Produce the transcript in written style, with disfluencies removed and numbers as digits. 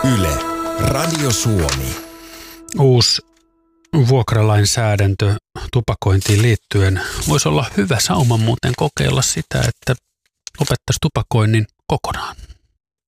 Yle, Radio Suomi. Uusi vuokralainsäädäntö tupakointiin liittyen voisi olla hyvä sauma muuten kokeilla sitä, että lopettaisi tupakoinnin kokonaan.